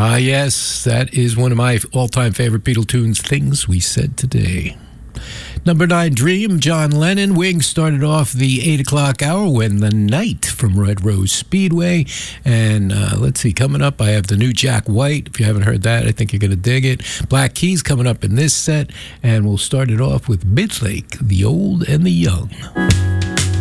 Yes, that is one of my all-time favorite Beatle tunes, Things We Said Today. Number 9, Dream, John Lennon. Wings started off the 8 o'clock hour when The Night from Red Rose Speedway. And let's see, coming up, I have the new Jack White. If you haven't heard that, I think you're going to dig it. Black Keys coming up in this set. And we'll start it off with Midlake, The Old and the Young.